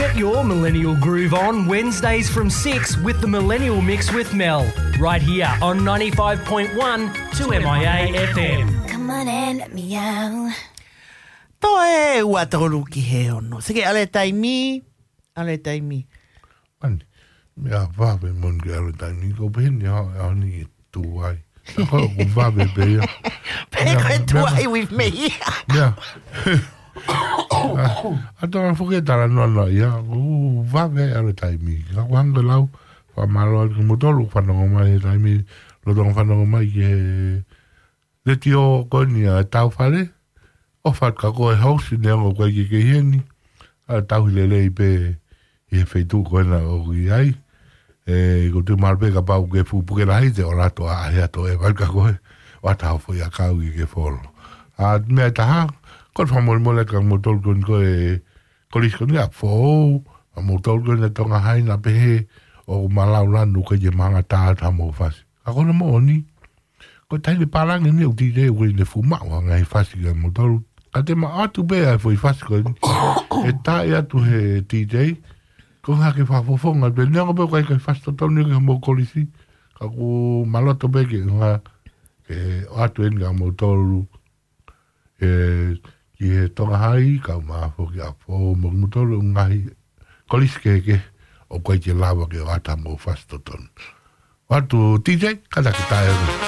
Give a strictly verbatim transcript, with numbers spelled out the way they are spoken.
Get your millennial groove on Wednesdays from six with the Millennial Mix with Mel. Right here on ninety-five point one to M I A F M. Come on and let me out. To e ua tolu ki he ono. Sike ale taimi. Ale taimi. Ani. Mea vawe mon ke ale taimi. Ko pehini hao ni tu ai. Ako ko vawe pe ia. Pe tu ai with me. Mea. Ato na fuke tala no no ia. U vawe ale taimi. Ka wanga lau. Fa malo al motolo fa no mai taimi. Lo don fa no mai ke le tio konia tau fale. O fa ka ko house ne ngo ko ki ke heni a tau le le pe e fe tu ko na o ri ai e ko tu mal pe ka pa ke fu pu ke la ite o la to a ya to e va ka ko wa ta fo ya ka u ke fo a me ta ha ko fa mo mo le ka mo tol ko ko e ko li ko ya fo a mo tol ko na to nga hai na pe o mala la nu ke je manga ta ta mo fa a ko no mo ni ko tai le palang ni o ti de o le fu ma wa ngai fa si ga mo tol a te ma atu bea foi fasiko e tae atu he D J ko hake whafofonga pe nenga pe kai kai fasto tonu ke mo kolisi ka ku maloto pe ke nga e atu en ga mo tolu e ki he tonga hai ka ma fo ki a fo mo mo tolu ngai kolisi ke ke o kai ke lava ke ata mo fasto tonu atu D J kada ki tae